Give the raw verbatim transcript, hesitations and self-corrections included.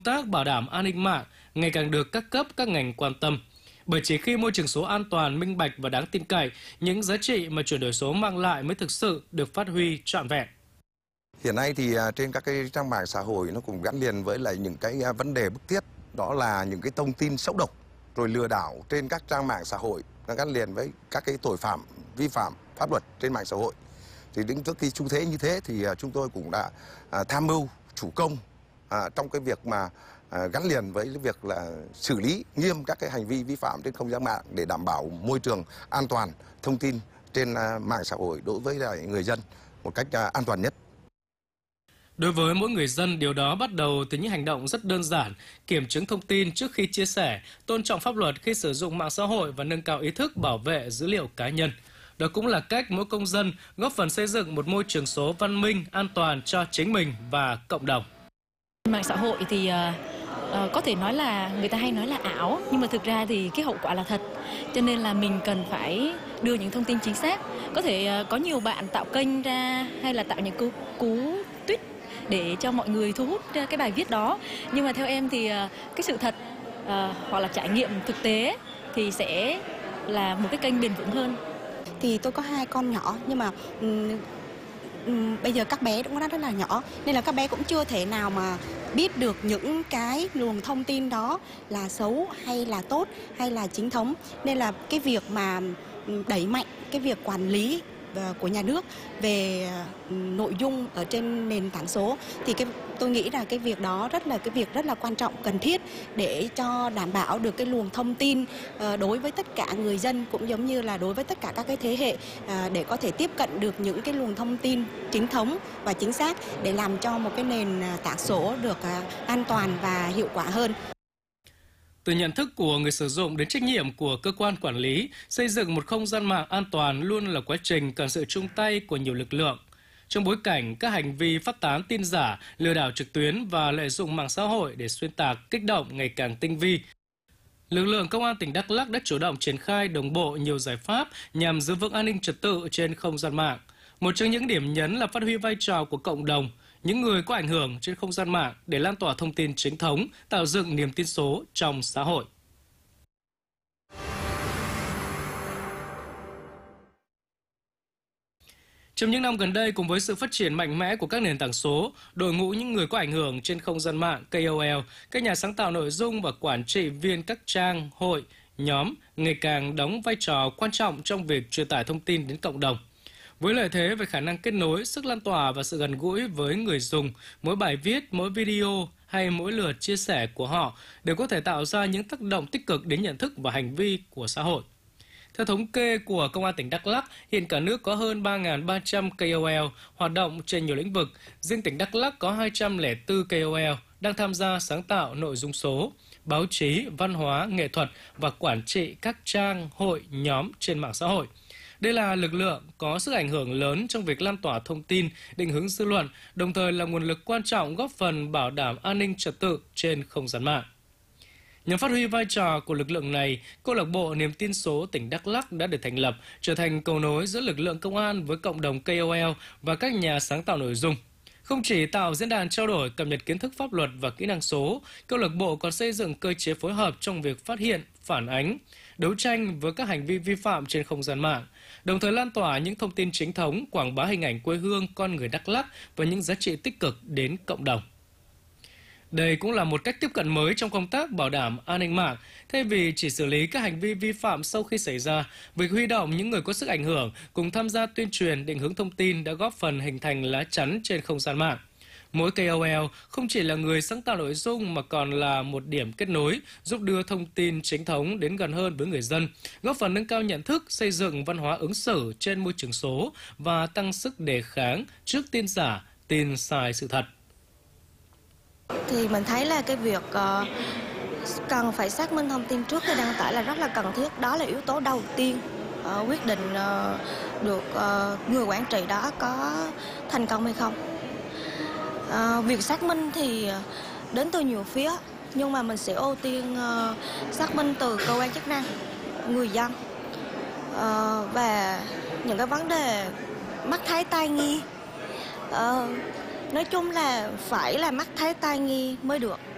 Công tác bảo đảm an ninh mạng ngày càng được các cấp các ngành quan tâm. Bởi chỉ khi môi trường số an toàn, minh bạch và đáng tin cậy, những giá trị mà chuyển đổi số mang lại mới thực sự được phát huy trọn vẹn. Hiện nay thì trên các cái trang mạng xã hội nó cũng gắn liền với lại những cái vấn đề bức thiết, đó là những cái thông tin xấu độc rồi lừa đảo trên các trang mạng xã hội, nó gắn liền với các cái tội phạm vi phạm pháp luật trên mạng xã hội. Thì đứng trước cái xu thế như thế thì chúng tôi cũng đã tham mưu chủ công à, trong cái việc mà à, gắn liền với cái việc là xử lý nghiêm các cái hành vi vi phạm trên không gian mạng để đảm bảo môi trường an toàn thông tin trên à, mạng xã hội đối với lại người dân một cách à, an toàn nhất. Đối với mỗi người dân, điều đó bắt đầu từ những hành động rất đơn giản, kiểm chứng thông tin trước khi chia sẻ, tôn trọng pháp luật khi sử dụng mạng xã hội và nâng cao ý thức bảo vệ dữ liệu cá nhân. Đó cũng là cách mỗi công dân góp phần xây dựng một môi trường số văn minh, an toàn cho chính mình và cộng đồng. Mạng xã hội thì uh, uh, có thể nói là người ta hay nói là ảo, nhưng mà thực ra thì cái hậu quả là thật. Cho nên là mình cần phải đưa những thông tin chính xác. Có thể uh, có nhiều bạn tạo kênh ra hay là tạo những cú, cú tweet để cho mọi người thu hút cái bài viết đó. Nhưng mà theo em thì uh, cái sự thật uh, hoặc là trải nghiệm thực tế thì sẽ là một cái kênh bền vững hơn. Thì tôi có hai con nhỏ nhưng mà um, um, bây giờ các bé cũng rất là nhỏ nên là các bé cũng chưa thể nào mà biết được những cái luồng thông tin đó là xấu hay là tốt hay là chính thống, nên là cái việc mà đẩy mạnh cái việc quản lý của nhà nước về nội dung ở trên nền tảng số thì cái tôi nghĩ là cái việc đó rất là cái việc rất là quan trọng, cần thiết để cho đảm bảo được cái luồng thông tin đối với tất cả người dân cũng giống như là đối với tất cả các cái thế hệ để có thể tiếp cận được những cái luồng thông tin chính thống và chính xác để làm cho một cái nền tảng số được an toàn và hiệu quả hơn. Từ nhận thức của người sử dụng đến trách nhiệm của cơ quan quản lý, xây dựng một không gian mạng an toàn luôn là quá trình cần sự chung tay của nhiều lực lượng. Trong bối cảnh các hành vi phát tán tin giả, lừa đảo trực tuyến và lợi dụng mạng xã hội để xuyên tạc, kích động ngày càng tinh vi, lực lượng Công an tỉnh Đắk Lắk đã chủ động triển khai đồng bộ nhiều giải pháp nhằm giữ vững an ninh trật tự trên không gian mạng. Một trong những điểm nhấn là phát huy vai trò của cộng đồng, những người có ảnh hưởng trên không gian mạng để lan tỏa thông tin chính thống, tạo dựng niềm tin số trong xã hội. Trong những năm gần đây, cùng với sự phát triển mạnh mẽ của các nền tảng số, đội ngũ những người có ảnh hưởng trên không gian mạng K O L, các nhà sáng tạo nội dung và quản trị viên các trang, hội, nhóm ngày càng đóng vai trò quan trọng trong việc truyền tải thông tin đến cộng đồng. Với lợi thế về khả năng kết nối, sức lan tỏa và sự gần gũi với người dùng, mỗi bài viết, mỗi video hay mỗi lượt chia sẻ của họ đều có thể tạo ra những tác động tích cực đến nhận thức và hành vi của xã hội. Theo thống kê của Công an tỉnh Đắk Lắk, hiện cả nước có hơn ba nghìn ba trăm K O L hoạt động trên nhiều lĩnh vực. Riêng tỉnh Đắk Lắk có hai trăm lẻ bốn K O L đang tham gia sáng tạo nội dung số, báo chí, văn hóa, nghệ thuật và quản trị các trang, hội, nhóm trên mạng xã hội. Đây là lực lượng có sức ảnh hưởng lớn trong việc lan tỏa thông tin, định hướng dư luận, đồng thời là nguồn lực quan trọng góp phần bảo đảm an ninh trật tự trên không gian mạng. Nhằm phát huy vai trò của lực lượng này, Câu lạc bộ Niềm tin số tỉnh Đắk Lắk đã được thành lập, trở thành cầu nối giữa lực lượng công an với cộng đồng K O L và các nhà sáng tạo nội dung. Không chỉ tạo diễn đàn trao đổi cập nhật kiến thức pháp luật và kỹ năng số, câu lạc bộ còn xây dựng cơ chế phối hợp trong việc phát hiện, phản ánh, đấu tranh với các hành vi vi phạm trên không gian mạng, đồng thời lan tỏa những thông tin chính thống, quảng bá hình ảnh quê hương con người Đắk Lắk và những giá trị tích cực đến cộng đồng. Đây cũng là một cách tiếp cận mới trong công tác bảo đảm an ninh mạng. Thay vì chỉ xử lý các hành vi vi phạm sau khi xảy ra, việc huy động những người có sức ảnh hưởng cùng tham gia tuyên truyền định hướng thông tin đã góp phần hình thành lá chắn trên không gian mạng. Mỗi K O L không chỉ là người sáng tạo nội dung mà còn là một điểm kết nối, giúp đưa thông tin chính thống đến gần hơn với người dân, góp phần nâng cao nhận thức, xây dựng văn hóa ứng xử trên môi trường số và tăng sức đề kháng trước tin giả, tin sai sự thật. Thì mình thấy là cái việc uh, cần phải xác minh thông tin trước khi đăng tải là rất là cần thiết. Đó là yếu tố đầu tiên uh, quyết định uh, được uh, người quản trị đó có thành công hay không. Uh, việc xác minh thì đến từ nhiều phía, nhưng mà mình sẽ ưu tiên uh, xác minh từ cơ quan chức năng, người dân uh, và những cái vấn đề mắt thấy tai nghe. Uh, nói chung là phải là mắt thấy tai nghe mới được.